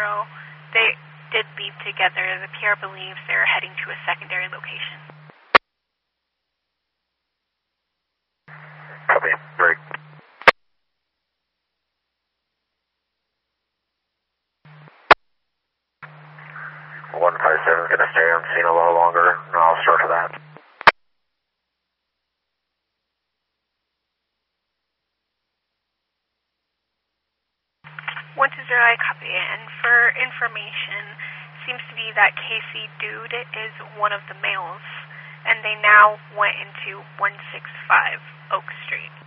They did leave together. The PR believes they're heading to a secondary location. Copy. Break. 157 is going to stay on scene a little longer, and I'll start for that. 120, I copy. And for information, seems to be that Casey Dude is one of the males, and they now went into 165 Oak Street.